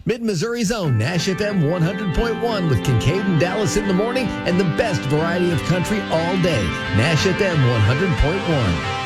Mid-Missouri's own Nash FM 100.1 with Kincaid and Dallas in the morning and the best variety of country all day. Nash FM 100.1.